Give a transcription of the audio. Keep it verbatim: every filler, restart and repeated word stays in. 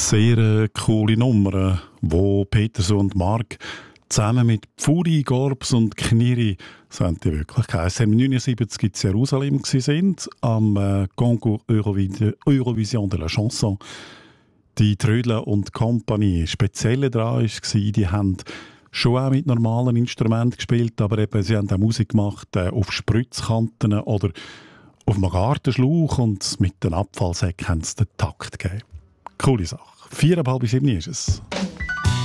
Sehr äh, coole Nummer, wo Peterson und Mark zusammen mit Pfuri, Gorbs und Kniri, so haben die wirklich geheißen, neunundsiebzig in Jerusalem sind, am äh, Concours Eurovision, Eurovision de la Chanson. Die Trödler und Kompanie. Spezielle daran war, die haben schon auch mit normalen Instrumenten gespielt, aber eben, sie haben auch Musik gemacht äh, auf Spritzkanten oder auf einem Gartenschlauch und mit den Abfallsäcken haben sie den Takt gegeben. Coole Sache. Viereinhalb bis sieben ist es.